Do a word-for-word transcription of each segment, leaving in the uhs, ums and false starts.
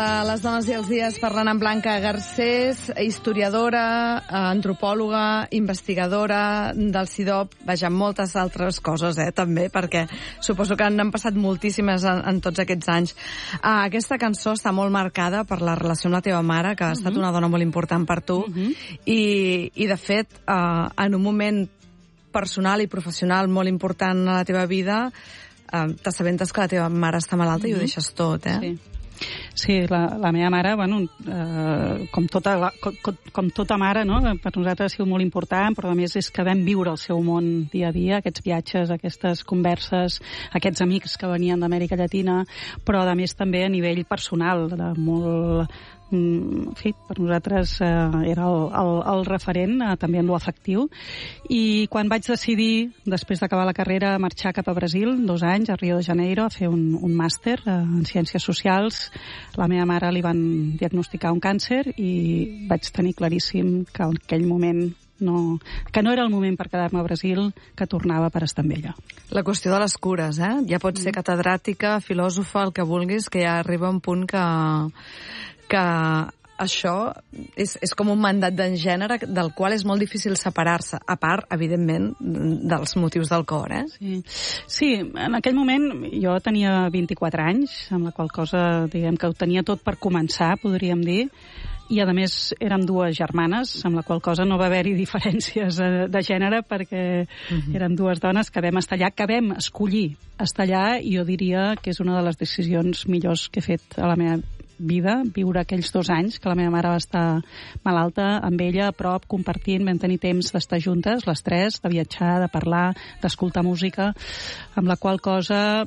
Les dones i els dies parlant amb Blanca Garcés, historiadora, antropòloga, investigadora del C I D O P, vaja, moltes altres coses, eh, també, perquè suposo que n'han passat moltíssimes en, en tots aquests anys. Uh, aquesta cançó està molt marcada per la relació amb la teva mare, que ha estat uh-huh. una dona molt important per tu, uh-huh. i, i de fet, uh, en un moment personal i professional molt important a la teva vida, uh, t'assabentes que la teva mare està malalta uh-huh. i ho deixes tot, eh? Sí. Sí, la, la meva mare, bueno, eh, com, tota la, com, com tota mare, no? Per nosaltres ha sigut molt important, però a més és que vam viure el seu món dia a dia, aquests viatges, aquestes converses, aquests amics que venien d'Amèrica Llatina, però a més també a nivell personal, de molt... En fi, per nosaltres eh, era el, el, el referent, eh, també en lo afectiu. I quan vaig decidir, després d'acabar la carrera, marxar cap a Brasil, dos anys, a Rio de Janeiro, a fer un, un màster eh, en Ciències Socials, la meva mare li van diagnosticar un càncer i vaig tenir claríssim que en aquell moment no, que no era el moment per quedar-me a Brasil, que tornava per estar amb ella. La qüestió de les cures, eh? Ja pots ser catedràtica, filòsofa, el que vulguis, que ja arriba un punt que... que això és, és com un mandat d'en gènere del qual és molt difícil separar-se, a part, evidentment, dels motius del cor, eh? Sí. Sí, en aquell moment jo tenia vint-i-quatre anys, amb la qual cosa, diguem que ho tenia tot per començar, podríem dir, i a més érem dues germanes, amb la qual cosa no va haver-hi diferències de gènere, perquè uh-huh. érem dues dones que vam estar allà, que vam escollir estar allà, i jo diria que és una de les decisions millors que he fet a la meva vida, viure aquells dos anys que la meva mare va estar malalta, amb ella a prop, compartint, vam tenir temps d'estar juntes, les tres, de viatjar, de parlar, d'escoltar música, amb la qual cosa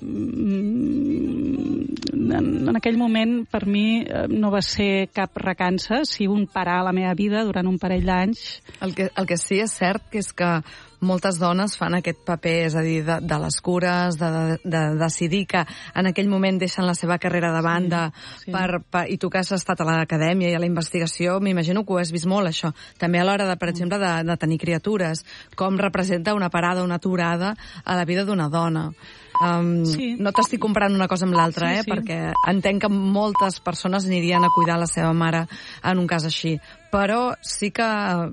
en, en aquell moment per mi no va ser cap recança, si un parar a la meva vida durant un parell d'anys. El que, el que sí és cert que és que moltes dones fan aquest paper, és a dir, de, de les cures, de, de, de decidir que en aquell moment deixen la seva carrera de banda, sí, sí. Per, per, i tu que has estat a l'acadèmia i a la investigació, m'imagino que ho has vist molt, això. També a l'hora, de, per exemple, de, de tenir criatures, com representa una parada, una aturada a la vida d'una dona. Um, sí. No t'estic comparant una cosa amb l'altra, sí, eh? Sí. Perquè entenc que moltes persones anirien a cuidar la seva mare en un cas així. Però sí que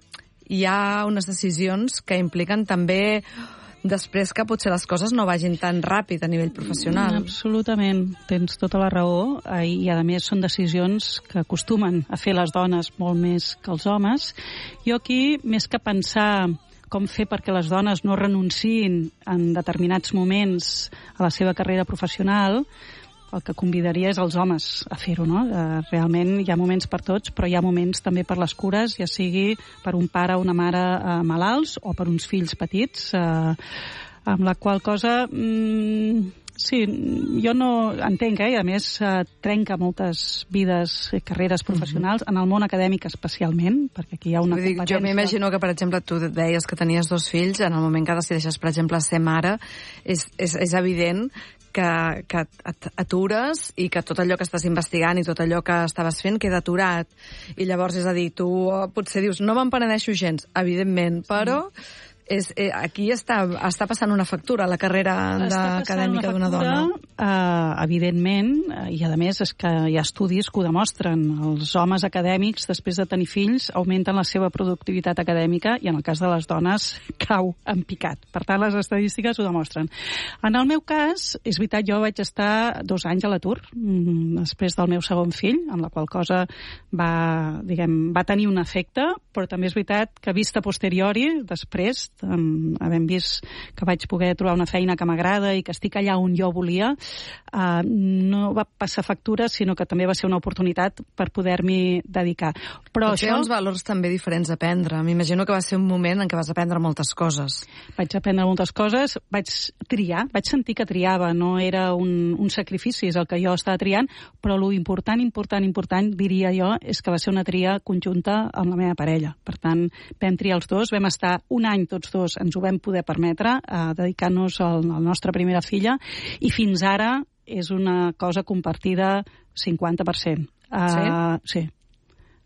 hi ha unes decisions que impliquen també després que potser les coses no vagin tan ràpid a nivell professional. Absolutament, tens tota la raó, i a més són decisions que acostumen a fer les dones molt més que els homes. Jo aquí, més que pensar com fer perquè les dones no renunciïn en determinats moments a la seva carrera professional, el que convidaria és els homes a fer-ho, no? Realment hi ha moments per tots, però hi ha moments també per les cures, ja sigui per un pare o una mare eh, malalts o per uns fills petits, eh, amb la qual cosa... Mm, sí, jo no entenc, eh? A més, eh, trenca moltes vides i carreres professionals, uh-huh. en el món acadèmic especialment, perquè aquí hi ha una Vull dir, competència... Jo m'imagino que, per exemple, tu deies que tenies dos fills, en el moment que decideixes, per exemple, ser mare, és, és, és evident que, que atures i que tot allò que estàs investigant i tot allò que estaves fent queda aturat. I llavors, és a dir, tu potser dius, no me'n penedeixo gens, evidentment, però... Sí. És, eh, aquí està, està passant una factura a la carrera acadèmica d'una dona. Uh, evidentment, i a més és que hi ha estudis que ho demostren. Els homes acadèmics, després de tenir fills, augmenten la seva productivitat acadèmica i en el cas de les dones cau en picat. Per tant, les estadístiques ho demostren. En el meu cas, és veritat, jo vaig estar dos anys a l'atur després del meu segon fill, amb la qual cosa va, diguem, va tenir un efecte, però també és veritat que vista posteriori, després, Um, havent vist que vaig poder trobar una feina que m'agrada i que estic allà on jo volia, uh, no va passar factura, sinó que també va ser una oportunitat per poder-m'hi dedicar. Però Potser això... uns valors també diferents a aprendre. M'imagino que va ser un moment en què vas aprendre moltes coses. Vaig aprendre moltes coses, vaig triar, vaig sentir que triava, no era un, un sacrifici, és el que jo estava triant, però lo important, important, important, diria jo, és que va ser una tria conjunta amb la meva parella. Per tant, vam triar els dos, vam estar un any tots dos, ens ho vam poder permetre, a dedicar-nos a la nostra primera filla, i fins ara és una cosa compartida cinquanta per cent. Uh, sí? Sí.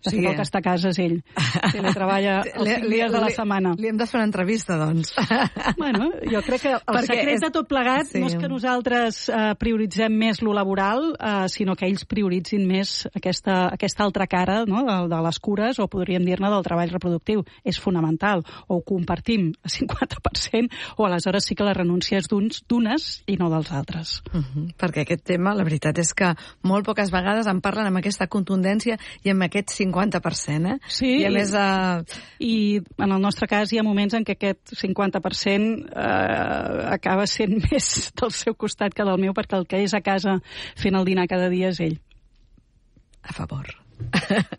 De fet, el que està a casa és ell. Teletreballa els cinc dies de la setmana. Li hem de fer una entrevista, doncs. Bueno, jo crec que el Perquè secret és... de tot plegat sí. no és que nosaltres eh, prioritzem més lo laboral, eh, sinó que ells prioritzin més aquesta, aquesta altra cara, no?, de, de les cures, o podríem dir-ne del treball reproductiu. És fonamental. O ho compartim a cinquanta per cent, o aleshores sí que la renúncia és d'uns, d'unes i no dels altres. Uh-huh. Perquè aquest tema, la veritat és que molt poques vegades en parlen amb aquesta contundència i amb aquest cinquanta per cent, eh? Sí, I a més... Uh... I en el nostre cas hi ha moments en què aquest cinquanta per cent eh, acaba sent més del seu costat que del meu, perquè el que és a casa fent el dinar cada dia és ell. A favor.